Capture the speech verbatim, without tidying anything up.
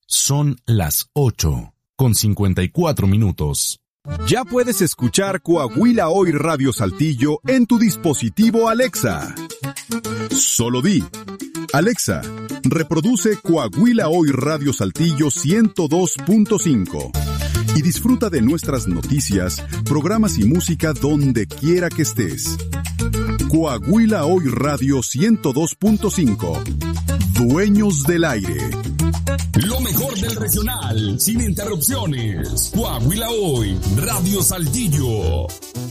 Son las ocho, con cincuenta y cuatro minutos. Ya puedes escuchar Coahuila Hoy Radio Saltillo en tu dispositivo Alexa. Solo di: Alexa, reproduce Coahuila Hoy Radio Saltillo ciento dos punto cinco y disfruta de nuestras noticias, programas y música donde quiera que estés. Coahuila Hoy Radio ciento dos punto cinco. Dueños del aire. Lo mejor del regional, sin interrupciones. Coahuila Hoy Radio Saltillo.